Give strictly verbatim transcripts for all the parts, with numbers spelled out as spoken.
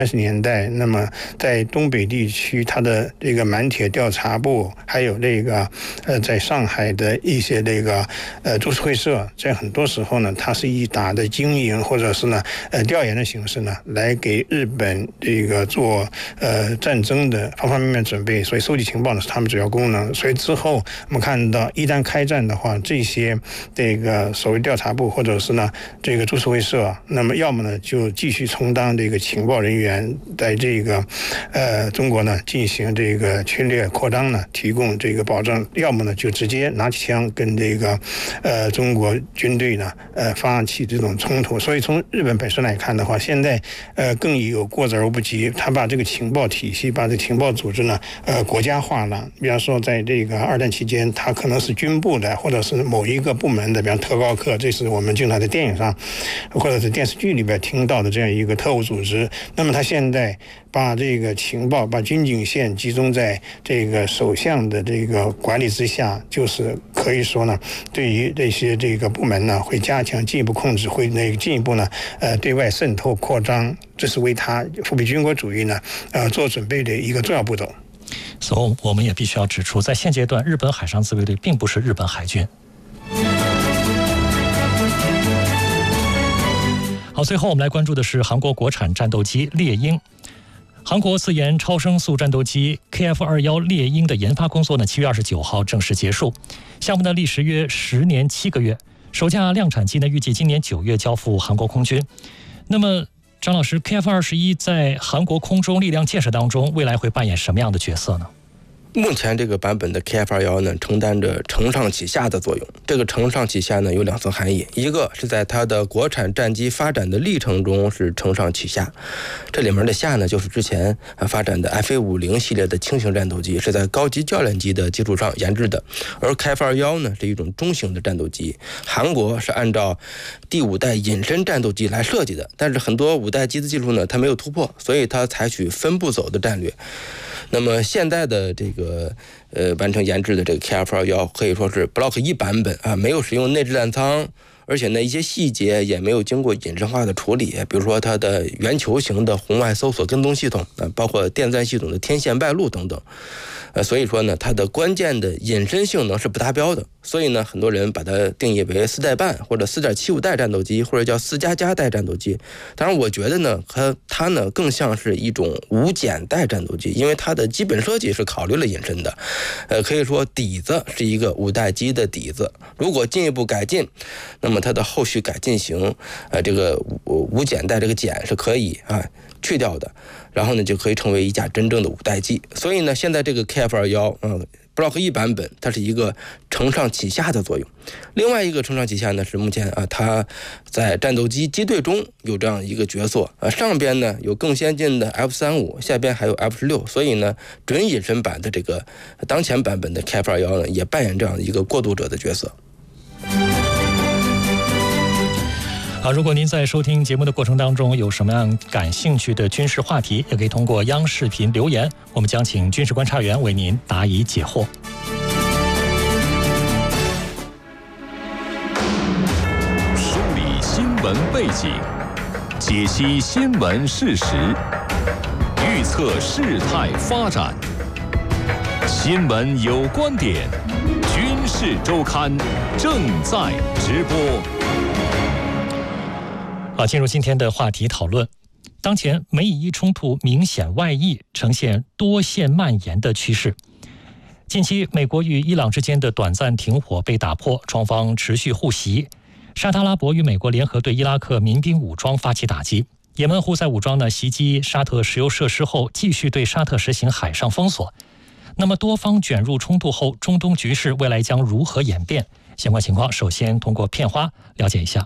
三十年代，那么在东北地区，它的这个满铁调查部，还有这个呃，在上海的一些这个呃株式会社，在很多时候呢，它是以打的经营或者是呢呃调研的形式呢，来给日本这个做呃战争的方方面面准备，所以收集情报呢是他们主要功能。所以之后我们看到，一旦开战的话，这些这个所谓调查部或者是呢这个株式会社，那么要么呢就继续充当这个情报人员。在这个呃中国呢进行这个侵略扩张呢提供这个保障，要么呢就直接拿起枪跟这个呃中国军队呢呃发起这种冲突。所以从日本本身来看的话，现在呃更有过之而无不及，他把这个情报体系把这个情报组织呢呃国家化了。比方说在这个二战期间，它可能是军部的或者是某一个部门的，比方特高课，这是我们经常在电影上或者是电视剧里边听到的这样一个特务组织。那么他现在把这个情报、把军警线集中在这个首相的这个管理之下，就是可以说呢，对于这些这个部门呢，会加强进一步控制，会那个进一步呢，呃，对外渗透扩张，这是为他复辟军国主义呢，呃，做准备的一个重要步骤。 所以我们也必须要指出，在现阶段，日本海上自卫队并不是日本海军。好，最后我们来关注的是韩国国产战斗机猎鹰。韩国自研超声速战斗机 K F 二十一 猎鹰的研发工作呢，七月二十九号正式结束。项目呢历时约十年七个月，首架量产机呢预计今年九月交付韩国空军。那么，张老师 ，K F 二十一 在韩国空中力量建设当中，未来会扮演什么样的角色呢？ 目前这个版本的 K F 二十一 呢，承担着承上启下的作用。这个承上启下呢，有两层含义，一个是在它的国产战机发展的历程中是承上启下，这里面的下呢，就是之前发展的 F A 五十 系列的轻型战斗机，是在高级教练机的基础上研制的，而 K F 二十一 呢是一种中型的战斗机，韩国是按照第五代隐身战斗机来设计的，但是很多五代机的技术呢，它没有突破，所以它采取分步走的战略。那么现在的这个呃完成研制的这个 K F 二十一 可以说是 Block 一版本啊，没有使用内置弹舱，而且呢一些细节也没有经过隐身化的处理，比如说它的圆球形的红外搜索跟踪系统啊，包括电钻系统的天线败露等等。呃，所以说呢，它的关键的隐身性能是不达标的，所以呢，很多人把它定义为四代半或者 四点七五 代战斗机，或者叫四加加代战斗机。当然，我觉得呢，和它呢更像是一种无减代战斗机，因为它的基本设计是考虑了隐身的。呃，可以说底子是一个五代机的底子，如果进一步改进，那么它的后续改进型，呃，这个无无减代这个减是可以啊去掉的。然后呢，就可以成为一架真正的五代机。所以呢，现在这个 K F 二十一，嗯 ，Block 一版本，它是一个承上启下的作用。另外一个承上启下呢，是目前啊，它在战斗机机队中有这样一个角色啊，上边呢有更先进的 F 三十五，下边还有 F 十六，所以呢，准隐身版的这个当前版本的 K F 二十一呢，也扮演这样一个过渡者的角色。 好，如果您在收听节目的过程当中有什么样感兴趣的军事话题，也可以通过央视频留言，我们将请军事观察员为您答疑解惑。 梳理新闻背景，解析新闻事实，预测事态发展。新闻有观点，军事周刊正在直播。 好，进入今天的话题讨论。当前美以伊冲突明显外溢，呈现多线蔓延的趋势。近期，美国与伊朗之间的短暂停火被打破，双方持续互袭。沙特阿拉伯与美国联合对伊拉克民兵武装发起打击。也门胡塞武装呢袭击沙特石油设施后，继续对沙特实行海上封锁。那么多方卷入冲突后，中东局势未来将如何演变？相关情况，首先通过片花了解一下。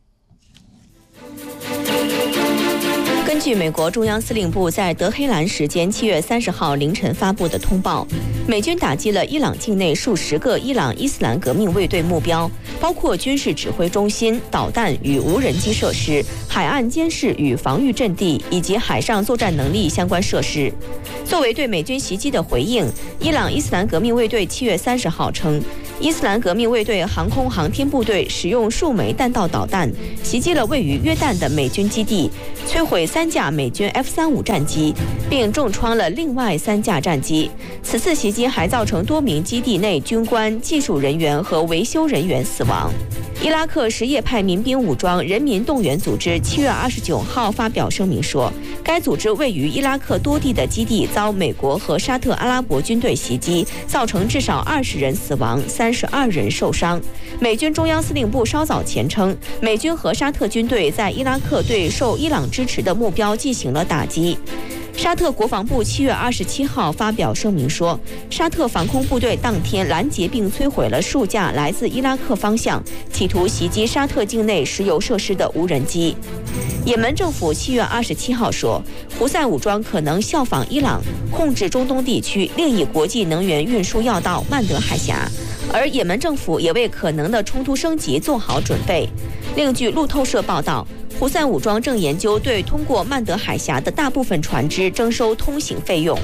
根据美国中央司令部在德黑兰时间七月三十号凌晨发布的通报，美军打击了伊朗境内数十个伊朗伊斯兰革命卫队目标，包括军事指挥中心、导弹与无人机设施、海岸监视与防御阵地以及海上作战能力相关设施。作为对美军袭击的回应，伊朗伊斯兰革命卫队七月三十号称，伊斯兰革命卫队航空航天部队使用数枚弹道导弹袭击了位于约旦的美军基地，摧毁三三架美军 F 三十五 战机，并重创了另外三架战机。此次袭击还造成多名基地内军官、技术人员和维修人员死亡。伊拉克什叶派民兵武装人民动员组织七月二十九号发表声明说，该组织位于伊拉克多地的基地遭美国和沙特阿拉伯军队袭击，造成至少二十人死亡，三十二人受伤。美军中央司令部稍早前称，美军和沙特军队在伊拉克对受伊朗支持的目标进行了打击。沙特国防部七月二十七号发表声明说，沙特防空部队当天拦截并摧毁了数架来自伊拉克方向企图袭击沙特境内石油设施的无人机。也门政府七月二十七号说，胡塞武装可能效仿伊朗，控制中东地区另一国际能源运输要道曼德海峡，而也门政府也为可能的冲突升级做好准备。另据路透社报道，胡塞武装正研究对通过曼德海峡的大部分船只征收通行费用。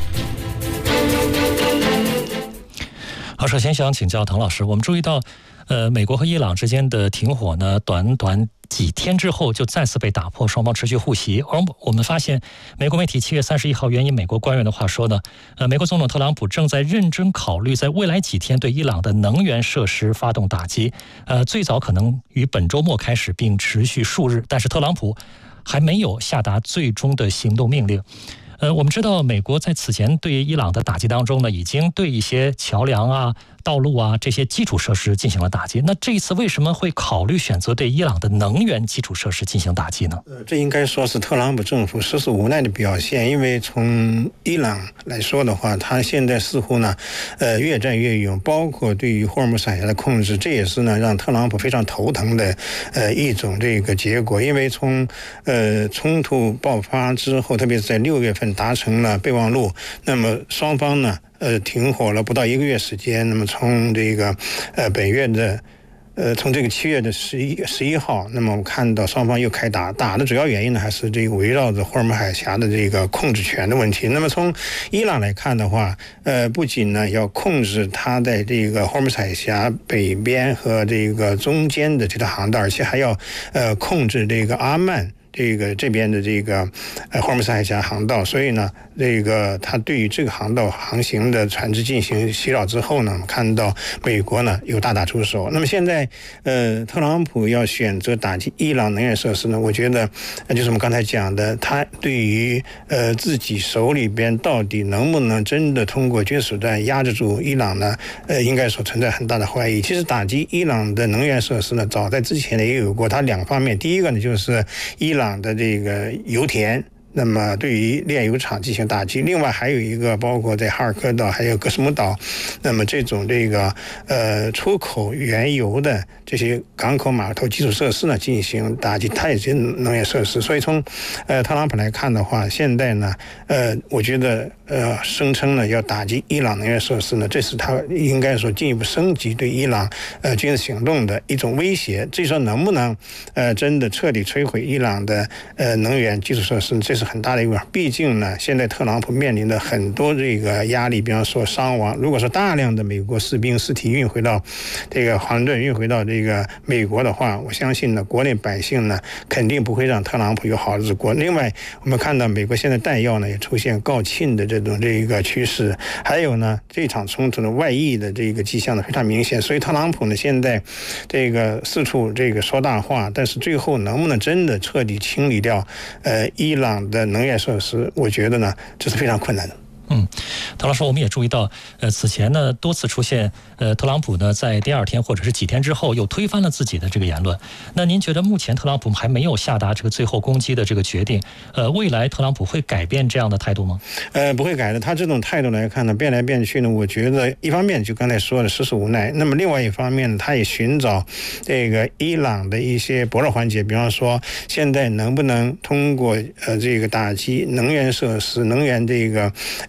好，首先想请教滕老师，我们注意到，呃，美国和伊朗之间的停火呢，短短几天之后就再次被打破，双方持续互袭。而我们发现，美国媒体七月三十一号援引美国官员的话说呢，呃，美国总统特朗普正在认真考虑在未来几天对伊朗的能源设施发动打击，呃，最早可能于本周末开始，并持续数日。但是特朗普还没有下达最终的行动命令。呃，我们知道美国在此前对伊朗的打击当中呢，已经对一些桥梁啊、道路啊这些基础设施进行了打击。那这一次为什么会考虑选择对伊朗的能源基础设施进行打击呢？ 呃，这应该说是特朗普政府实属无奈的表现，因为从伊朗来说的话，他现在似乎呢，呃，越战越勇，包括对于霍尔木兹海峡的控制，这也是呢让特朗普非常头疼的呃一种这个结果。因为从呃冲突爆发之后，特别是在六月份达成了备忘录，那么双方呢，呃，停火了不到一个月时间。那么从这个呃本月的呃从这个七月的十一十一号，那么我们看到双方又开打，打的主要原因呢还是这个围绕着霍尔木海峡的这个控制权的问题。那么从伊朗来看的话，呃，不仅呢要控制它在这个霍尔木海峡北边和这个中间的这条航道，而且还要呃控制这个阿曼。这个这边的这个呃霍尔木兹海峡航道，所以呢，这个它对于这个航道航行的船只进行袭扰之后呢，我们看到美国呢又大打出手。那么现在呃，特朗普要选择打击伊朗能源设施呢，我觉得呃就是我们刚才讲的，他对于呃自己手里边到底能不能真的通过军事手段压制住伊朗呢？呃，应该说存在很大的怀疑。其实打击伊朗的能源设施呢，早在之前呢也有过，它两方面，第一个呢就是伊朗的这个油田，那么对于炼油厂进行打击，另外还有一个包括在哈尔科岛还有格什木岛，那么这种这个呃出口原油的这些港口码头基础设施呢进行打击，它也是能源设施。所以从呃特朗普来看的话，现在呢呃我觉得呃声称呢要打击伊朗能源设施呢，这是他应该说进一步升级对伊朗呃军事行动的一种威胁。至于说能不能呃真的彻底摧毁伊朗的呃能源基础设施，这是很大的一个，毕竟呢，现在特朗普面临的很多这个压力，比方说伤亡。如果说大量的美国士兵尸体运回到这个华盛顿，运回到这个美国的话，我相信呢，国内百姓呢肯定不会让特朗普有好日子过。另外，我们看到美国现在弹药呢也出现告罄的这种这个趋势，还有呢，这场冲突的外溢的这个迹象呢非常明显。所以特朗普呢现在这个四处这个说大话，但是最后能不能真的彻底清理掉呃伊朗的能源设施，我觉得呢，这是非常困难的。 嗯，唐老师，我们也注意到，呃，此前呢多次出现，呃，特朗普呢在第二天或者是几天之后又推翻了自己的这个言论。那您觉得目前特朗普还没有下达这个最后攻击的这个决定，呃，未来特朗普会改变这样的态度吗？ 呃，不会改的。他这种态度来看呢，变来变去呢，我觉得一方面就刚才说的实属无奈，那么另外一方面呢，他也寻找这个伊朗的一些薄弱环节，比方说现在能不能通过呃这个打击能源设施、能源这个呃。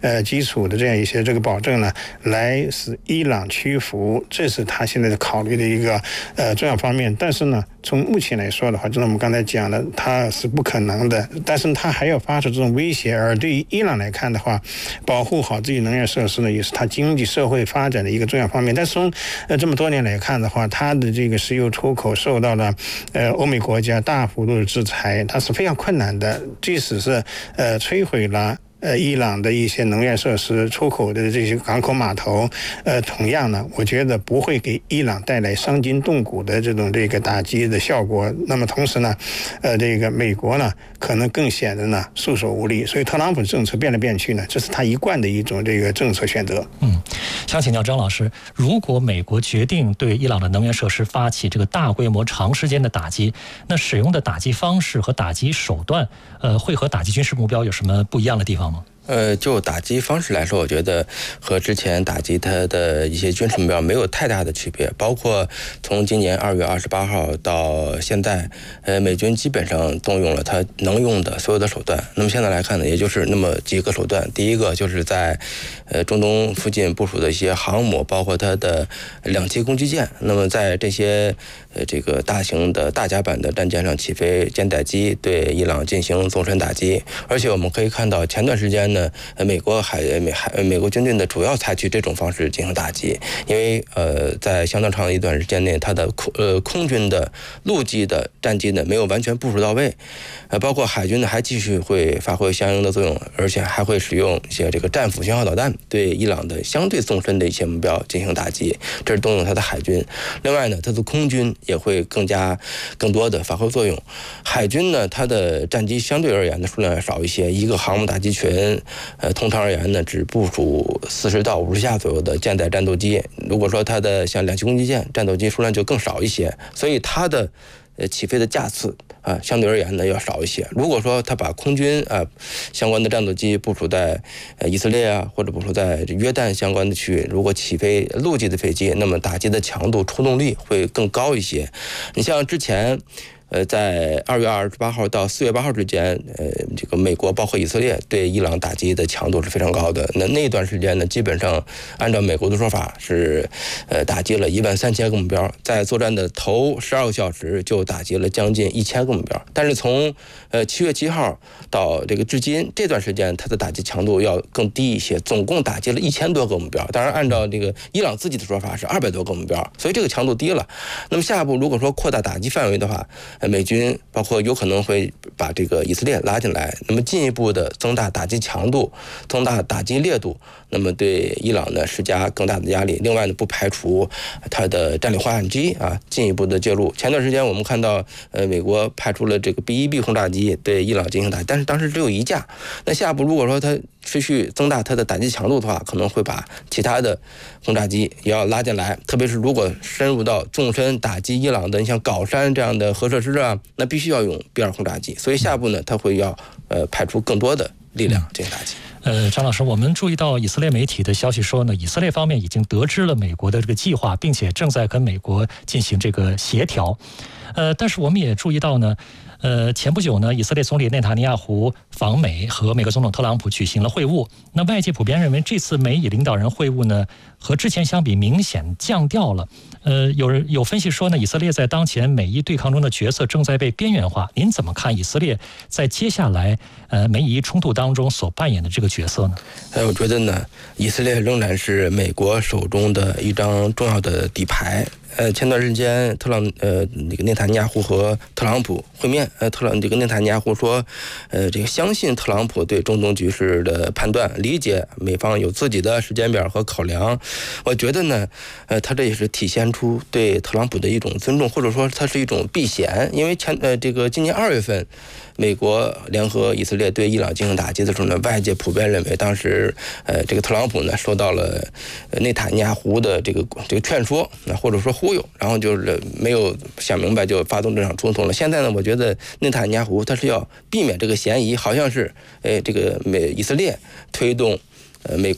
呃基础的这样一些这个保证呢，来使伊朗屈服，这是他现在的考虑的一个呃重要方面。但是呢，从目前来说的话，就像我们刚才讲的，它是不可能的。但是它还要发出这种威胁，而对于伊朗来看的话，保护好自己能源设施呢，也是它经济社会发展的一个重要方面。但是从呃这么多年来看的话，它的这个石油出口受到了呃欧美国家大幅度的制裁，它是非常困难的。即使是呃摧毁了呃，伊朗的一些能源设施、出口的这些港口码头，呃，同样呢，我觉得不会给伊朗带来伤筋动骨的这种这个打击的效果。那么同时呢，呃，这个美国呢，可能更显得呢束手无力。所以特朗普政策变来变去呢，这是他一贯的一种这个政策选择。 嗯，想请教张老师，如果美国决定对伊朗的能源设施发起这个大规模、长时间的打击，那使用的打击方式和打击手段，呃，会和打击军事目标有什么不一样的地方吗？ 呃，就打击方式来说，我觉得和之前打击它的一些军事目标没有太大的区别。包括从今年二月二十八号到现在，呃，美军基本上动用了它能用的所有的手段。那么现在来看呢，也就是那么几个手段。第一个就是在呃中东附近部署的一些航母，包括它的两栖攻击舰。那么在这些呃这个大型的大甲板的战舰上起飞舰载机，对伊朗进行纵深打击。而且我们可以看到，前段时间呢。呃，美国海美海美国军队呢，主要采取这种方式进行打击，因为呃，在相当长的一段时间内，它的空呃空军的、陆基的战机呢没有完全部署到位，呃，包括海军呢还继续会发挥相应的作用，而且还会使用一些这个战斧巡航导弹对伊朗的相对纵深的一些目标进行打击，这是动用它的海军。另外呢，它的空军也会更加更多的发挥作用。海军呢，它的战机相对而言的数量要少一些，一个航母打击群。呃，通常而言呢，只部署四十到五十架左右的舰载战斗机。如果说它的像两栖攻击舰战斗机数量就更少一些，所以它的呃起飞的架次啊，相对而言呢要少一些。如果说它把空军啊相关的战斗机部署在呃以色列啊，或者部署在约旦相关的区域，如果起飞陆基的飞机，那么打击的强度、出动力会更高一些。你像之前。呃，在二月二十八号到四月八号之间，呃，这个美国包括以色列对伊朗打击的强度是非常高的。那那段时间呢，基本上按照美国的说法是，呃，打击了一万三千个目标，在作战的头十二个小时就打击了将近一千个目标。但是从呃七月七号到这个至今这段时间，它的打击强度要更低一些，总共打击了一千多个目标。当然，按照这个伊朗自己的说法是二百多个目标，所以这个强度低了。那么下一步如果说扩大打击范围的话，呃，美军包括有可能会把这个以色列拉进来，那么进一步的增大打击强度，增大打击烈度，那么对伊朗呢施加更大的压力。另外呢，不排除它的战略轰炸机啊进一步的介入。前段时间我们看到，呃，美国派出了这个 B 一 B 轰炸机对伊朗进行打击，但是当时只有一架。那下一步如果说它持续增大它的打击强度的话，可能会把其他的轰炸机也要拉进来。特别是如果深入到纵深打击伊朗的，你像皋山这样的核设施啊，那必须要用 B 二 轰炸机。所以下一步呢，它会要呃派出更多的力量进行打击。 呃，张老师，我们注意到以色列媒体的消息说呢，以色列方面已经得知了美国的这个计划，并且正在跟美国进行这个协调。呃，但是我们也注意到呢。呃，前不久呢，以色列总理内塔尼亚胡访美，和美国总统特朗普举行了会晤。那外界普遍认为，这次美以领导人会晤呢，和之前相比明显降调了。呃，有人有分析说呢，以色列在当前美伊对抗中的角色正在被边缘化。您怎么看以色列在接下来呃美以冲突当中所扮演的这个角色呢？ 呃，我觉得呢，以色列仍然是美国手中的一张重要的底牌。呃，前段时间特朗呃那个内塔尼亚胡和特朗普会面，呃，特朗这个内塔尼亚胡说，呃，这个相信特朗普对中东局势的判断，理解美方有自己的时间表和考量。我觉得呢，呃，他这也是体现出对特朗普的一种尊重，或者说它是一种避嫌，因为前呃这个今年二月份。美国联合以色列对伊朗进行打击的时候呢，外界普遍认为当时，呃，这个特朗普呢受到了内塔尼亚胡的这个这个劝说，那或者说忽悠，然后就是没有想明白就发动这场冲突了。现在呢，我觉得内塔尼亚胡他是要避免这个嫌疑，好像是，呃，这个美以色列推动。呃，美国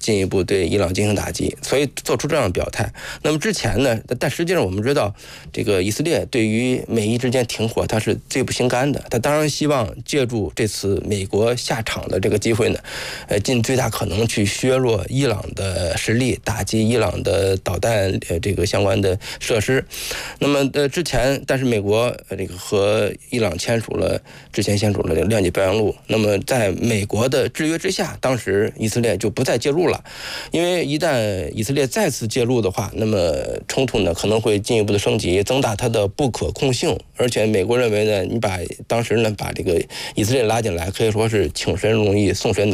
进一步对伊朗进行打击，所以做出这样的表态。那么之前呢，但实际上我们知道，这个以色列对于美伊之间停火，它是最不心甘的。他当然希望借助这次美国下场的这个机会呢，呃，尽最大可能去削弱伊朗的实力，打击伊朗的导弹呃这个相关的设施。那么呃之前，但是美国呃这个和伊朗签署了之前签署了谅解备忘录。那么在美国的制约之下，当时以色列就不再介入了，因为一旦以色列再次介入的话，那么冲突呢可能会进一步的升级，增大它的不可控性。而且美国认为呢，你把当时呢把这个以色列拉进来，可以说是请神容易送神难。